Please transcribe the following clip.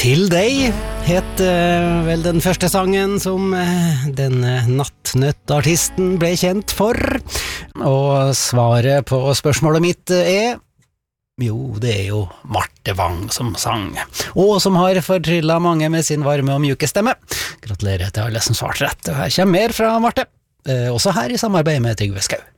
Til deg het vel den første sangen som denne nattnøttartisten ble kjent for. Og svaret på spørsmålet mitt jo, det jo Marte Wang som sang, og som har fortryllet mange med sin varme og mjuke stemme. Gratulerer til alle som svarte rett. Og her kommer mer fra Marte, også her i samarbeid med Trygve Skau.